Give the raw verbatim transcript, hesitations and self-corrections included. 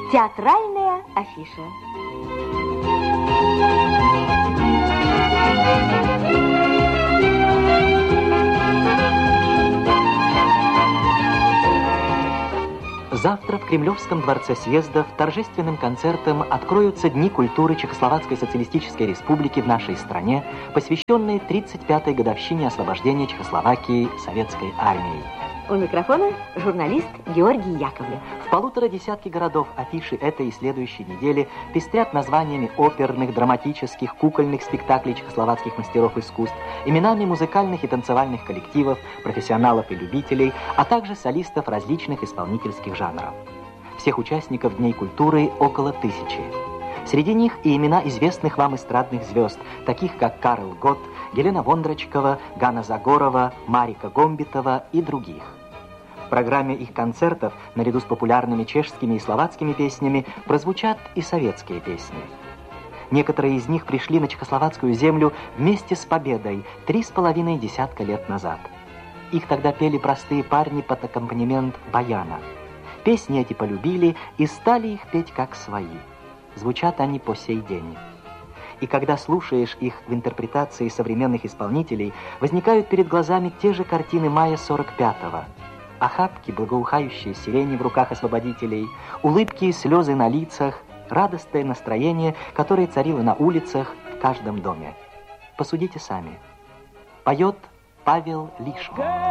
Театральная афиша. Завтра в Кремлевском дворце съездов торжественным концертом откроются Дни культуры Чехословацкой социалистической республики в нашей стране, посвященные тридцать пятой годовщине освобождения Чехословакии советской армией. У микрофона журналист Георгий Яковлев. В полутора десятке городов афиши этой и следующей недели пестрят названиями оперных, драматических, кукольных спектаклей чехословацких мастеров искусств, именами музыкальных и танцевальных коллективов, профессионалов и любителей, а также солистов различных исполнительских жанров. Всех участников Дней культуры около тысячи. Среди них и имена известных вам эстрадных звезд, таких как Карл Гот, Елена Вондрочкова, Ганна Загорова, Марика Гомбитова и других. В программе их концертов, наряду с популярными чешскими и словацкими песнями, прозвучат и советские песни. Некоторые из них пришли на чехословацкую землю вместе с победой три с половиной десятка лет назад. Их тогда пели простые парни под аккомпанемент баяна. Песни эти полюбили и стали их петь как свои. Звучат они по сей день. И когда слушаешь их в интерпретации современных исполнителей, возникают перед глазами те же картины мая сорок пятого. Охапки, благоухающие сирени в руках освободителей, улыбки и слезы на лицах, радостное настроение, которое царило на улицах в каждом доме. Посудите сами. Поет Павел Лишман.